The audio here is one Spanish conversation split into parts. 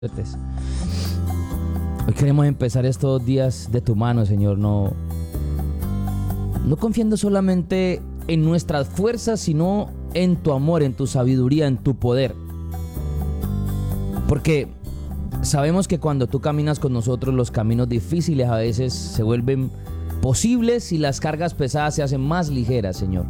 Hoy queremos empezar estos días de tu mano, Señor, no confiando solamente en nuestras fuerzas, sino en tu amor, en tu sabiduría, en tu poder. Porque sabemos que cuando tú caminas con nosotros, los caminos difíciles a veces se vuelven posibles y las cargas pesadas se hacen más ligeras, Señor.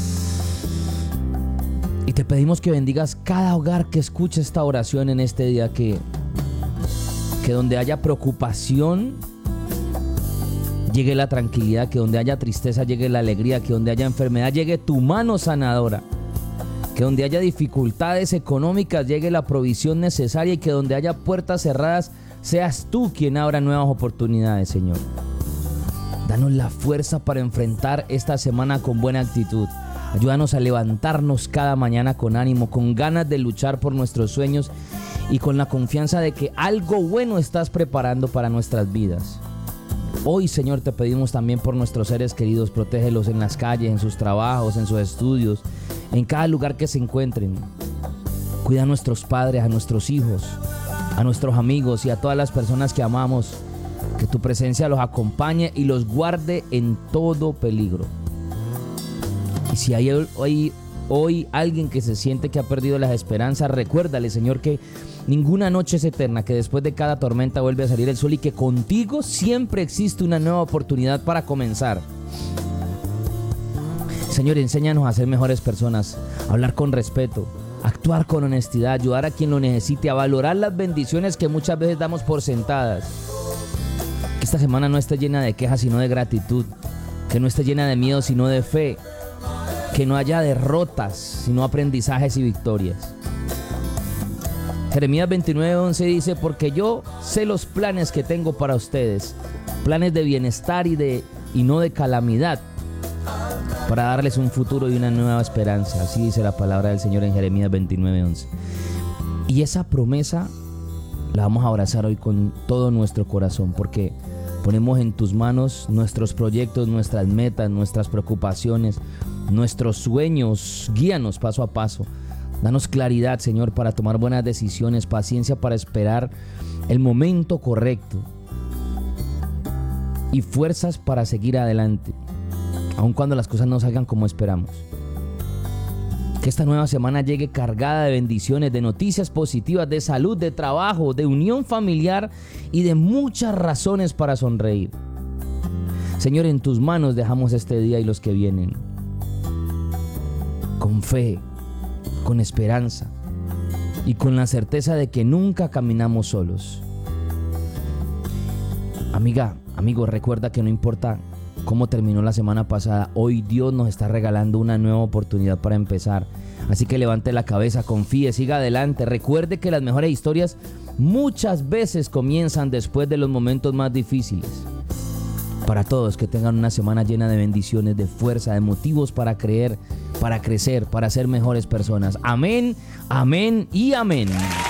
Y te pedimos que bendigas cada hogar que escuche esta oración en este día, que donde haya preocupación llegue la tranquilidad, que donde haya tristeza llegue la alegría, que donde haya enfermedad llegue tu mano sanadora, que donde haya dificultades económicas llegue la provisión necesaria, y que donde haya puertas cerradas seas tú quien abra nuevas oportunidades, Señor. Danos la fuerza para enfrentar esta semana con buena actitud. Ayúdanos a levantarnos cada mañana con ánimo, con ganas de luchar por nuestros sueños y con la confianza de que algo bueno estás preparando para nuestras vidas. Hoy, Señor, te pedimos también por nuestros seres queridos. Protégelos en las calles, en sus trabajos, en sus estudios, en cada lugar que se encuentren. Cuida a nuestros padres, a nuestros hijos, a nuestros amigos y a todas las personas que amamos. Que tu presencia los acompañe y los guarde en todo peligro. Y si hay hoy alguien que se siente que ha perdido las esperanzas, recuérdale, Señor, que ninguna noche es eterna, que después de cada tormenta vuelve a salir el sol y que contigo siempre existe una nueva oportunidad para comenzar. Señor, enséñanos a ser mejores personas, a hablar con respeto, a actuar con honestidad, a ayudar a quien lo necesite, a valorar las bendiciones que muchas veces damos por sentadas. Que esta semana no esté llena de quejas sino de gratitud, que no esté llena de miedo sino de fe, que no haya derrotas sino aprendizajes y victorias. Jeremías 29:11 dice: porque yo sé los planes que tengo para ustedes, planes de bienestar y no de calamidad, para darles un futuro y una nueva esperanza. Así dice la palabra del Señor en Jeremías 29:11. Y esa promesa la vamos a abrazar hoy con todo nuestro corazón, porque ponemos en tus manos nuestros proyectos, nuestras metas, nuestras preocupaciones, nuestros sueños. Guíanos paso a paso. Danos claridad, Señor, para tomar buenas decisiones, paciencia para esperar el momento correcto y fuerzas para seguir adelante, aun cuando las cosas no salgan como esperamos. Que esta nueva semana llegue cargada de bendiciones, de noticias positivas, de salud, de trabajo, de unión familiar y de muchas razones para sonreír. Señor, en tus manos dejamos este día y los que vienen. Con fe, con esperanza y con la certeza de que nunca caminamos solos. Amiga, amigo, recuerda que no importa cómo terminó la semana pasada, hoy Dios nos está regalando una nueva oportunidad para empezar. Así que levante la cabeza, confíe, siga adelante. Recuerde que las mejores historias muchas veces comienzan después de los momentos más difíciles. Para todos, que tengan una semana llena de bendiciones, de fuerza, de motivos para creer, para crecer, para ser mejores personas. Amén, amén y amén.